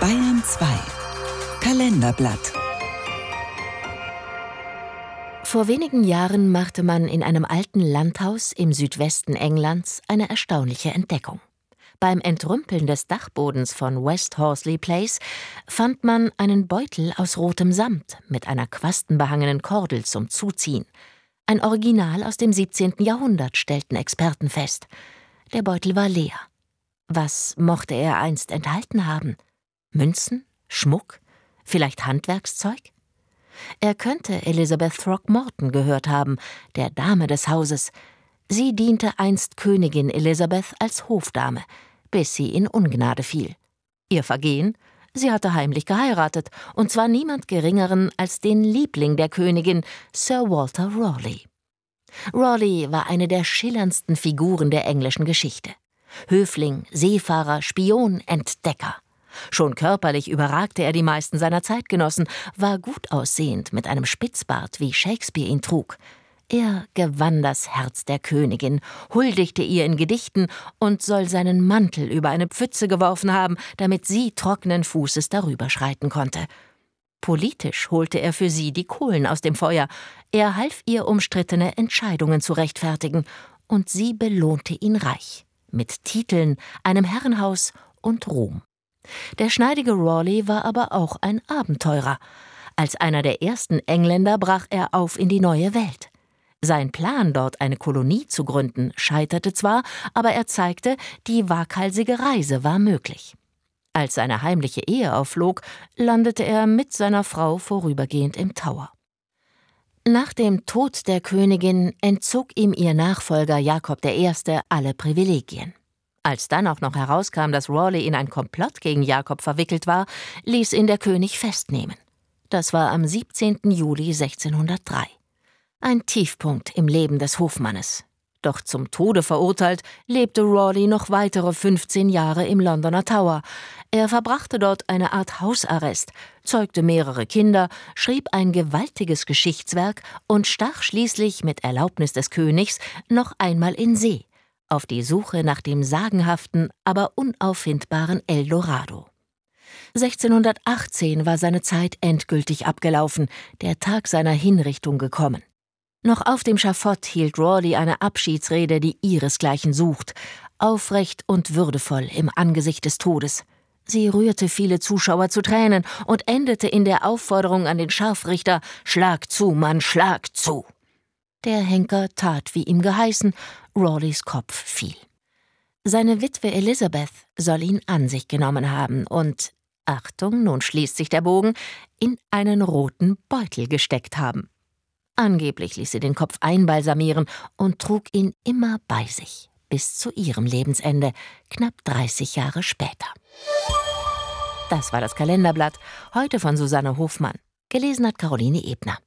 Bayern 2 Kalenderblatt. Vor wenigen Jahren machte man in einem alten Landhaus im Südwesten Englands eine erstaunliche Entdeckung. Beim Entrümpeln des Dachbodens von West Horsley Place fand man einen Beutel aus rotem Samt mit einer quastenbehangenen Kordel zum Zuziehen. Ein Original aus dem 17. Jahrhundert, stellten Experten fest. Der Beutel war leer. Was mochte er einst enthalten haben? Münzen? Schmuck? Vielleicht Handwerkszeug? Er könnte Elizabeth Throckmorton gehört haben, der Dame des Hauses. Sie diente einst Königin Elizabeth als Hofdame, bis sie in Ungnade fiel. Ihr Vergehen? Sie hatte heimlich geheiratet, und zwar niemand Geringeren als den Liebling der Königin, Sir Walter Raleigh. Raleigh war eine der schillerndsten Figuren der englischen Geschichte. Höfling, Seefahrer, Spion, Entdecker. Schon körperlich überragte er die meisten seiner Zeitgenossen, war gut aussehend mit einem Spitzbart, wie Shakespeare ihn trug. Er gewann das Herz der Königin, huldigte ihr in Gedichten und soll seinen Mantel über eine Pfütze geworfen haben, damit sie trockenen Fußes darüber schreiten konnte. Politisch holte er für sie die Kohlen aus dem Feuer. Er half ihr, umstrittene Entscheidungen zu rechtfertigen, und sie belohnte ihn reich. Mit Titeln, einem Herrenhaus und Ruhm. Der schneidige Raleigh war aber auch ein Abenteurer. Als einer der ersten Engländer brach er auf in die neue Welt. Sein Plan, dort eine Kolonie zu gründen, scheiterte zwar, aber er zeigte, die waghalsige Reise war möglich. Als seine heimliche Ehe aufflog, landete er mit seiner Frau vorübergehend im Tower. Nach dem Tod der Königin entzog ihm ihr Nachfolger Jakob I. alle Privilegien. Als dann auch noch herauskam, dass Raleigh in ein Komplott gegen Jakob verwickelt war, ließ ihn der König festnehmen. Das war am 17. Juli 1603. Ein Tiefpunkt im Leben des Hofmannes. Doch zum Tode verurteilt, lebte Raleigh noch weitere 15 Jahre im Londoner Tower. Er verbrachte dort eine Art Hausarrest, zeugte mehrere Kinder, schrieb ein gewaltiges Geschichtswerk und stach schließlich mit Erlaubnis des Königs noch einmal in See, auf die Suche nach dem sagenhaften, aber unauffindbaren Eldorado. 1618 war seine Zeit endgültig abgelaufen, der Tag seiner Hinrichtung gekommen. Noch auf dem Schafott hielt Raleigh eine Abschiedsrede, die ihresgleichen sucht, aufrecht und würdevoll im Angesicht des Todes. Sie rührte viele Zuschauer zu Tränen und endete in der Aufforderung an den Scharfrichter: »Schlag zu, Mann, schlag zu!« Der Henker tat, wie ihm geheißen, Raleighs Kopf fiel. Seine Witwe Elizabeth soll ihn an sich genommen haben und, Achtung, nun schließt sich der Bogen, in einen roten Beutel gesteckt haben. Angeblich ließ sie den Kopf einbalsamieren und trug ihn immer bei sich, bis zu ihrem Lebensende, knapp 30 Jahre später. Das war das Kalenderblatt, heute von Susanne Hofmann. Gelesen hat Caroline Ebner.